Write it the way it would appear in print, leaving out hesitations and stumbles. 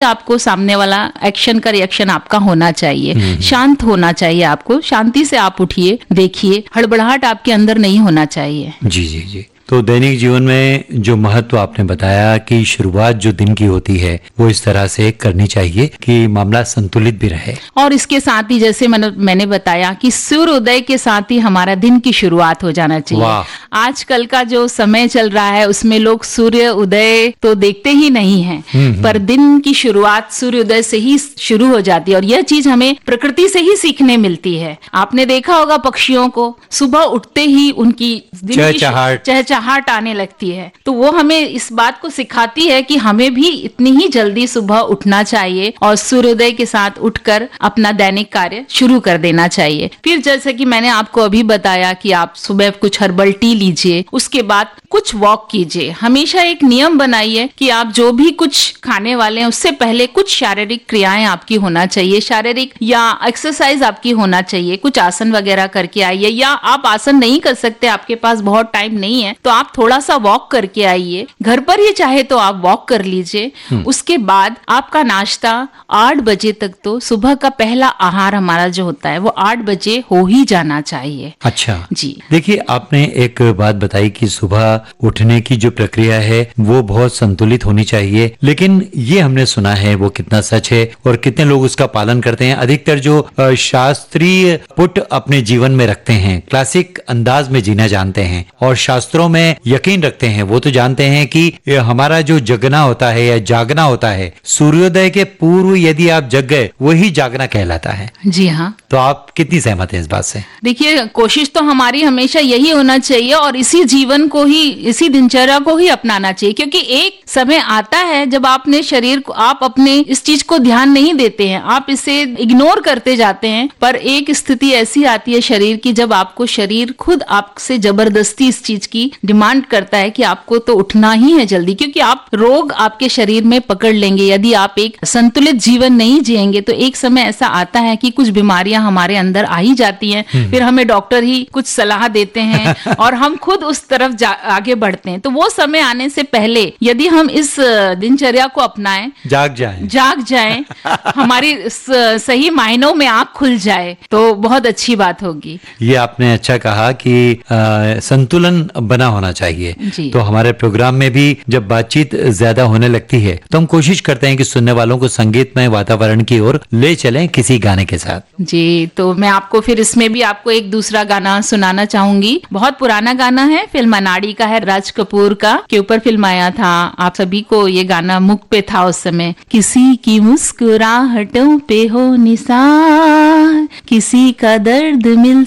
आपको सामने वाला एक्शन का रिएक्शन आपका होना चाहिए। शांत होना चाहिए, आपको शांति से आप उठिए, देखिए, हड़बड़ाहट आपके अंदर नहीं होना चाहिए। जी जी जी। तो दैनिक जीवन में जो महत्व आपने बताया कि शुरुआत जो दिन की होती है वो इस तरह से करनी चाहिए कि मामला संतुलित भी रहे। और इसके साथ ही जैसे मैंने बताया कि सूर्योदय के साथ ही हमारा दिन की शुरुआत हो जाना चाहिए। आजकल का जो समय चल रहा है उसमें लोग सूर्य उदय तो देखते ही नहीं है, पर दिन की शुरुआत सूर्योदय से ही शुरू हो जाती है। और यह चीज हमें प्रकृति से ही सीखने मिलती है। आपने देखा होगा पक्षियों को सुबह उठते ही उनकी चहचहाट आने लगती है, तो वो हमें इस बात को सिखाती है कि हमें भी इतनी ही जल्दी सुबह उठना चाहिए और सूर्योदय के साथ उठकर अपना दैनिक कार्य शुरू कर देना चाहिए। फिर जैसे कि मैंने आपको अभी बताया कि आप सुबह कुछ हर्बल टी लीजिए, उसके बाद कुछ वॉक कीजिए। हमेशा एक नियम बनाइए कि आप जो भी कुछ खाने वाले हैं उससे पहले कुछ शारीरिक क्रियाएं आपकी होना चाहिए, शारीरिक या एक्सरसाइज आपकी होना चाहिए। कुछ आसन वगैरह करके आइए, या आप आसन नहीं कर सकते, आपके पास बहुत टाइम नहीं है, तो आप थोड़ा सा वॉक करके आइए। घर पर ही चाहे तो आप वॉक कर लीजिए। उसके बाद आपका नाश्ता 8 बजे तक, तो सुबह का पहला आहार हमारा जो होता है वो 8 बजे हो ही जाना चाहिए। अच्छा जी। देखिए, आपने एक बात बताई कि सुबह उठने की जो प्रक्रिया है वो बहुत संतुलित होनी चाहिए, लेकिन ये हमने सुना है वो कितना सच है और कितने लोग उसका पालन करते हैं। अधिकतर जो शास्त्रीय पुट अपने जीवन में रखते हैं, क्लासिक अंदाज में जीना जानते हैं और शास्त्रों में यकीन रखते हैं, वो तो जानते हैं कि हमारा जो जगना होता है या जागना होता है, सूर्योदय के पूर्व यदि आप जग गए वही जागना कहलाता है। जी हाँ। तो आप कितनी सहमत हैं इस बात से? देखिए, कोशिश तो हमारी हमेशा यही होना चाहिए और इसी जीवन को ही, इसी दिनचर्या को ही अपनाना चाहिए, क्योंकि एक समय आता है जब आपने शरीर को, आप अपने इस चीज को ध्यान नहीं देते हैं, आप इसे इग्नोर करते जाते हैं। पर एक स्थिति ऐसी आती है शरीर की जब आपको शरीर खुद आपसे जबरदस्ती इस चीज की डिमांड करता है कि आपको तो उठना ही है जल्दी, क्योंकि आप रोग आपके शरीर में पकड़ लेंगे यदि आप एक संतुलित जीवन नहीं जिएंगे। तो एक समय ऐसा आता है कि कुछ बीमारियां हमारे अंदर आ ही जाती हैं, फिर हमें डॉक्टर ही कुछ सलाह देते हैं और हम खुद उस तरफ आगे बढ़ते हैं। तो वो समय आने से पहले यदि हम इस दिनचर्या को अपनाएं, जाग जाएं हमारी सही मायनों में आंख खुल जाए, तो बहुत अच्छी बात होगी। ये आपने अच्छा कहा कि संतुलन बना होना चाहिए। तो हमारे प्रोग्राम में भी जब बातचीत ज्यादा होने लगती है तो हम कोशिश करते हैं कि सुनने वालों को संगीतमय वातावरण की ओर ले चलें किसी गाने के साथ। जी, तो मैं आपको फिर इसमें भी आपको एक दूसरा गाना सुनाना चाहूंगी। बहुत पुराना गाना है, फिल्म अनाड़ी का है, राज कपूर का के ऊपर फिल्म आया था। आप सभी को ये गाना मुख पे था उस समय। किसी की मुस्कुराहटों पे हो निसार, किसी का दर्द मिल